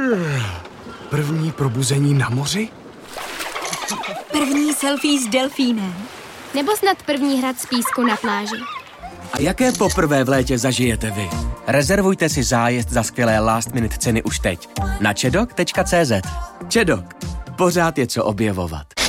První probuzení na moři? První selfie s delfínem. Nebo snad první hrad z písku na pláži. A jaké poprvé v létě zažijete vy? Rezervujte si zájezd za skvělé last minute ceny už teď na čedok.cz. Čedok. Pořád je co objevovat.